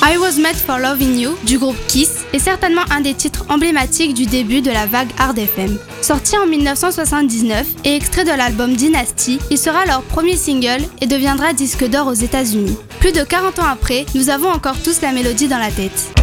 I Was Made for Loving You du groupe Kiss est certainement un des titres emblématiques du début de la vague Hard FM. Sorti en 1979 et extrait de l'album Dynasty, il sera leur premier single et deviendra disque d'or aux États-Unis. Plus de 40 ans après, nous avons encore tous la mélodie dans la tête.